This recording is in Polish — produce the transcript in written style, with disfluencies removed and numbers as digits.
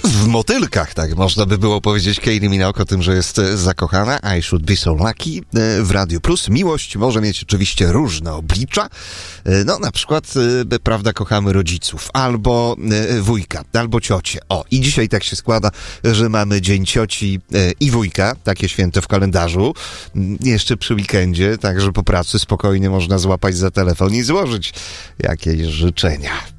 w motylkach, tak można by było powiedzieć. Kylie Minogue o tym, że jest zakochana. I should be so lucky w Radiu Plus. Miłość może mieć oczywiście różne oblicza. No, na przykład, prawda, kochamy rodziców, albo wujka, albo ciocię. O, i dzisiaj tak się składa, że mamy Dzień Cioci i Wujka, takie święto w kalendarzu. Jeszcze przy weekendzie, także po pracy spokojnie można złapać za telefon i złożyć jakieś życzenia.